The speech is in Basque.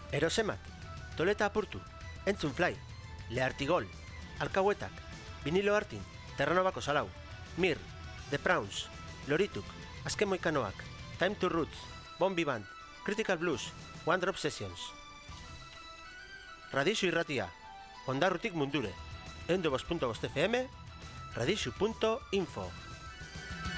Erosemak, Toleta apurtu, Entzun Fly, Lehartigol, Alkauetak, Vinilo Artin, Terranobako Salau, Mir, The Prawns, Lorituk, Azken Moikanoak, Time to Roots, Bombi Band, Critical Blues, One Drop Sessions. Radixu irratia, Ondarrutik mundure, 102.5 FM, radixu.info.